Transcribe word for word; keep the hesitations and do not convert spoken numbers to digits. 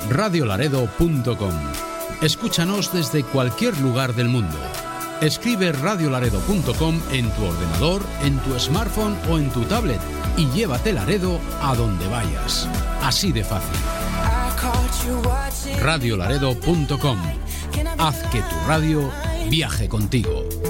radio laredo punto com. Escúchanos desde cualquier lugar del mundo. Escribe radio laredo punto com en tu ordenador, en tu smartphone o en tu tablet y llévate Laredo a donde vayas. Así de fácil. radio laredo punto com. Haz que tu radio viaje contigo.